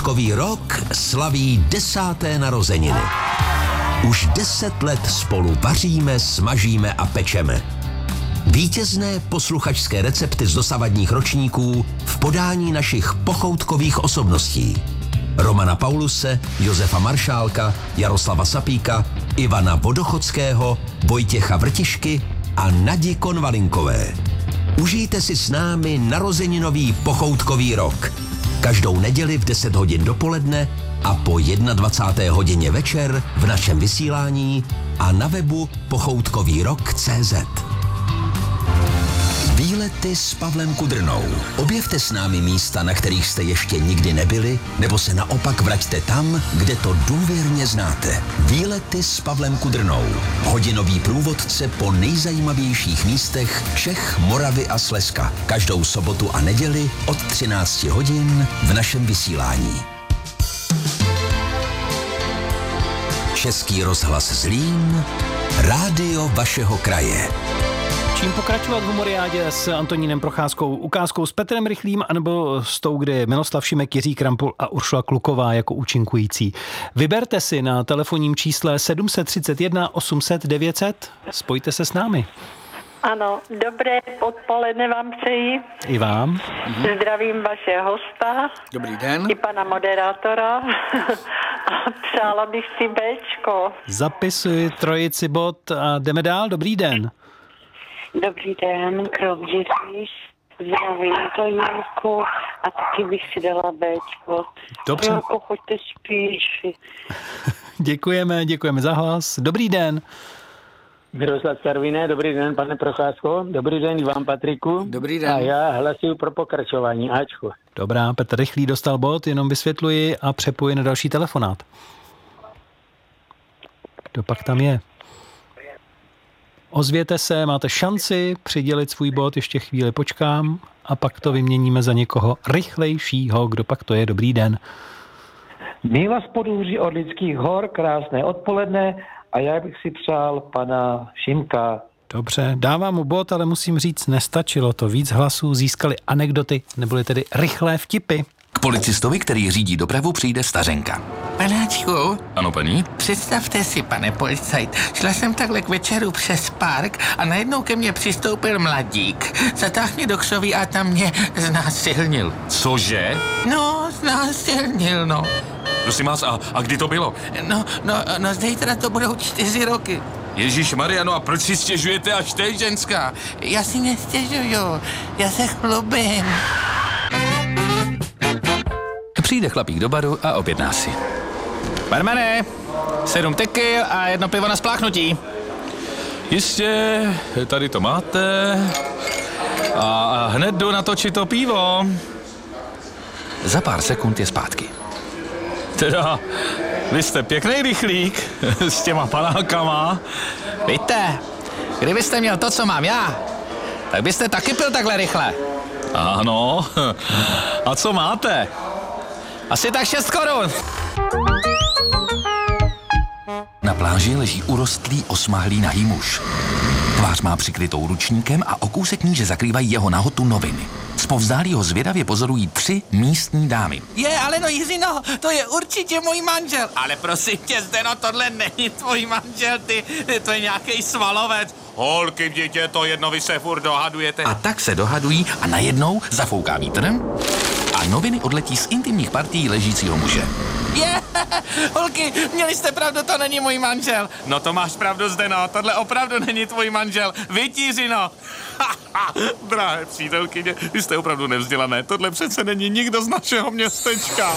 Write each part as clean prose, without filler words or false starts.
Pochoutkový rok slaví 10. narozeniny. Už 10 let spolu vaříme, smažíme a pečeme. Vítězné posluchačské recepty z dosavadních ročníků v podání našich pochoutkových osobností. Romana Pauluse, Josefa Maršálka, Jaroslava Sapíka, Ivana Vodochodského, Vojtěcha Vrtišky a Nadi Konvalinkové. Užijte si s námi narozeninový pochoutkový rok. Každou neděli v 10 hodin dopoledne a po 21. hodině večer v našem vysílání a na webu pochoutkovýrok.cz. Výlety s Pavlem Kudrnou. Objevte s námi místa, na kterých jste ještě nikdy nebyli, nebo se naopak vraťte tam, kde to důvěrně znáte. Výlety s Pavlem Kudrnou. Hodinový průvodce po nejzajímavějších místech Čech, Moravy a Slezska. Každou sobotu a neděli od 13 hodin v našem vysílání. Český rozhlas Zlín, rádio vašeho kraje. Čím pokračovat v humoriádě s Antonínem Procházkou, ukázkou s Petrem Rychlým, anebo s tou, kde je Miloslav Šimek, Jiří Krampul a Uršula Kluková jako účinkující. Vyberte si na telefonním čísle 731 800 900, spojte se s námi. Ano, dobré odpoledne vám přeji. I vám. Zdravím vaše hosta. Dobrý den. I pana moderátora. A přála bych si Bčko. Zapisuji trojici bod a jdeme dál. Dobrý den. Dobrý den, Krovděříš. Zdravím Tonínku a taky bych si dala Bčko. Dobře. Jako choďte spíš. Děkujeme za hlas. Dobrý den. Miroslav Karviné, dobrý den, pane Procházko. Dobrý den i vám, Patriku. Dobrý den. A já hlasuju pro pokračování. Ačko. Dobrá, Petr Rychlý dostal bod, jenom vysvětluji a přepoji na další telefonát. Kdo pak tam je? Ozvěte se, máte šanci přidělit svůj bod, ještě chvíli počkám a pak to vyměníme za někoho rychlejšího. Kdo pak to je? Dobrý den. Míva z Podhůří od Lidských hor, krásné odpoledne a já bych si přál pana Šimka. Dobře, dávám mu bod, ale musím říct, nestačilo to. Víc hlasů získali anekdoty, neboli tedy rychlé vtipy. K policistovi, který řídí dopravu, přijde stařenka. Panáčku, Ano, paní? představte si, pane policajt, šla jsem takhle k večeru přes park a najednou ke mně přistoupil mladík. Zatáhl mě do křoví a tam mě znásilnil. Cože? No, znásilnil, no. Prosím vás, a kdy to bylo? No, zítra to budou 4 roky. Ježíšmarja, no a proč si stěžujete až teď, ženská? Já si nestěžuju, já se chlubím. Přijde chlapík do baru a objedná si. Barmane, 7 tequil a 1 pivo na spláchnutí. Jistě, tady to máte. A hned jdu natočit to pivo. Za pár sekund je zpátky. Teda, vy jste pěkný rychlík s těma panákama. Víte, kdybyste měl to, co mám já, tak byste taky pil takhle rychle. Ano. A co máte? Asi tak 6 korun. Na pláži leží urostlý osmahlý nahý muž. Tvář má přikrytou ručníkem a o kousek níže zakrývají jeho nahotu noviny. Zpovzdálí ho zvědavě pozorují 3 místní dámy. Ale no Jiřino, to je určitě můj manžel. Ale prosím tě, Zdeno, tohle není tvůj manžel, to je nějaký svalovec. Holky, dítě, to jedno, vy se furt dohadujete. A tak se dohadují a najednou zafouká vítr a noviny odletí z intimních partií ležícího muže. Holky, měli jste pravdu, to není můj manžel. No to máš pravdu, Zdeno, tohle opravdu není tvůj manžel. Vytířino. Drahé přítelkyně, vy jste opravdu nevzdělané. Tohle přece není nikdo z našeho městečka.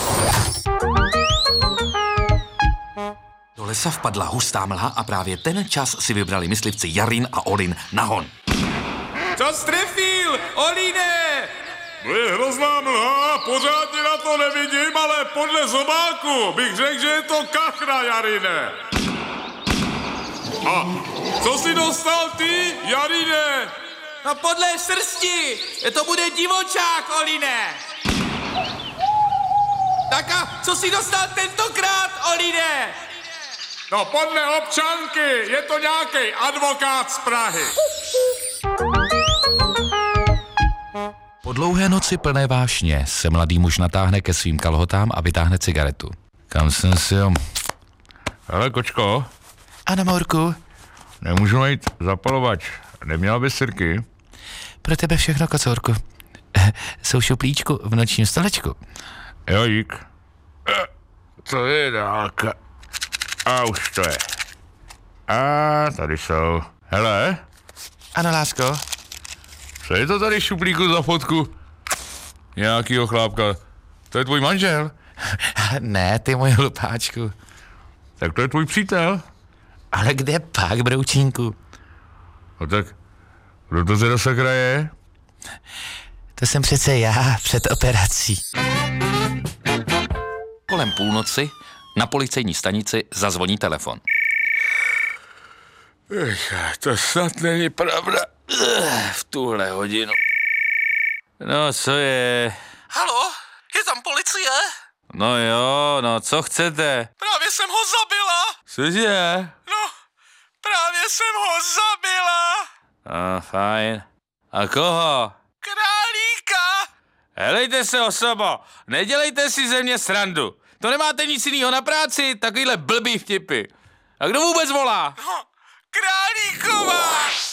Do lesa vpadla hustá mlha a právě ten čas si vybrali myslivci Jarin a Olin na hon. Co strefil, Olíne? No je hrozná mlha, pořádně na to nevidím, ale podle zobáku bych řekl, že je to kachna, Jarine. A co jsi dostal ty, Jarine? No podle srsti, to bude divočák, Oline. Tak a co jsi dostal tentokrát, Oline? No podle občanky, je to nějaký advokát z Prahy. Po dlouhé noci plné vášně se mladý muž natáhne ke svým kalhotám a vytáhne cigaretu. Kam jsem si jo... Hele, kočko. Ano, Mourku. Nemůžu najít zapalovač. Neměla bys sirky? Pro tebe všechno, kocourku. Jsou v šuplíčku v nočním stolečku. Jo, dík. To je dálka. A už to je. A tady jsou. Hele. Ano, lásko. Co je to tady v šuplíku za fotku? Nějakýho chlápka. To je tvůj manžel? Ne, ty můj hlupáčku. Tak to je tvůj přítel? Ale kde pak, broučínku? No tak, kdo to teda sakra je? To jsem přece já před operací. Kolem půlnoci na policejní stanici zazvoní telefon. To snad není pravda. V tuhle hodinu. No, co je? Halo, je tam policie? No jo, no co chcete? Právě jsem ho zabila. Cože? No, právě jsem ho zabila. Fajn. A koho? Králíka. Helejte se, osobo, nedělejte si ze mě srandu. To nemáte nic jiného na práci, takovýhle blbý vtipy. A kdo vůbec volá? No, Králíková.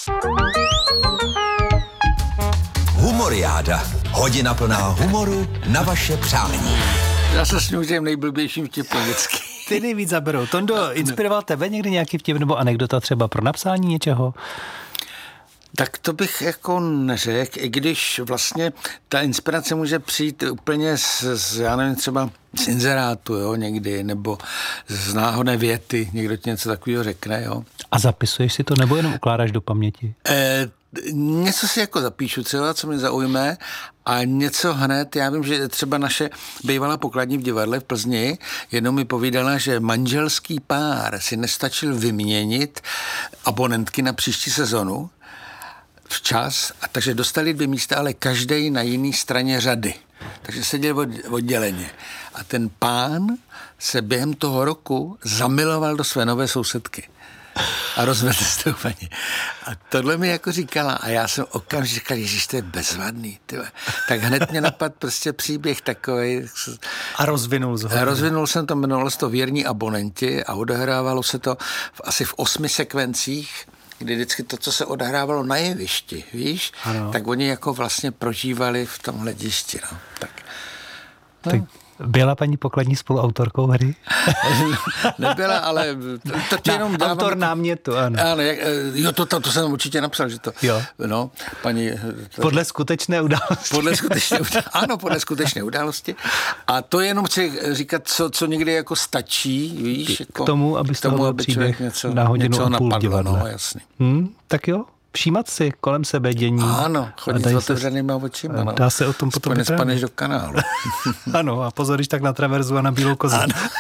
Humoriáda. Hodina plná humoru na vaše přání. Já se sňu těm nejblbějším vtipem vždycky. Ty nejvíc zaberou. Tondo, inspiroval tebe někdy nějaký vtip nebo anekdota třeba pro napsání něčeho? Tak to bych jako neřekl, i když vlastně ta inspirace může přijít úplně já nevím, třeba z inzerátu, jo, někdy, nebo z náhodné věty, někdo ti něco takového řekne, jo. A zapisuješ si to, nebo jenom ukládáš do paměti? Něco si jako zapíšu třeba, co mě zaujme, a něco hned, já vím, že třeba naše bývalá pokladní v divadle v Plzni jednou mi povídala, že manželský pár si nestačil vyměnit abonentky na příští sezonu včas, a takže dostali 2 místa, ale každej na jiné straně řady. Takže seděli odděleně. A ten pán se během toho roku zamiloval do své nové sousedky. A rozvedl se to úplně. A tohle mi jako říkala. A já jsem okamžitě říkal, ježiš, to je bezvadný. Tyhle. Tak hned mě napadl prostě příběh takový. A rozvinul jsi ho. Rozvinul jsem to, jmenovalo se to Věrní abonenti a odehrávalo se to asi v 8 sekvencích, kdy vždycky to, co se odehrávalo na jevišti, víš, ano. Tak oni jako vlastně prožívali v tom hledišti. No. Tak. Byla paní pokladní spoluautorkou hry? Nebyla, ale to jenom dávám... Autor námětu, ano. Ano, to jsem určitě napsal, že to... Jo. No, paní... Podle skutečné události. Podle skutečné události. A to jenom chci říkat, co někdy jako stačí, víš? Jako, k tomu, aby z toho byl příběh na hodinu a půl divadla. No, jasný. Tak jo. Všímat si kolem sebe dění. Ano, chodit s otevřenýma očima. No. Dá se o tom potom vyprávět. Spaneš do kanálu. Ano, a pozor, když tak na traverzu a na bílou kozu.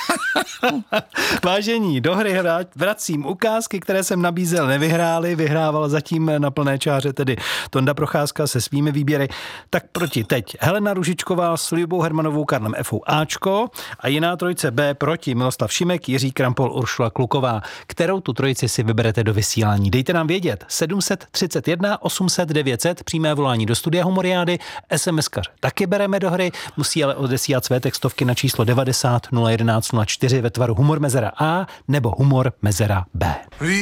Vážení, do hry vracím ukázky, které jsem nabízel, nevyhráli. Vyhrával zatím na plné čáře tedy Tonda Procházka se svými výběry. Tak proti teď Helena Ružičková s Libou Hermanovou, Karlem Efou Ačko a jiná trojice B proti Miloslav Šimek, Jiří Krampol, Uršula Kluková. Kterou tu trojici si vyberete do vysílání? Dejte nám vědět. 731 800 900, přímé volání do studia Humoriády, SMS-kaře taky bereme do hry, musí ale odesílat své textovky na číslo 90 011 04 ve tvaru humor mezera A nebo humor mezera B.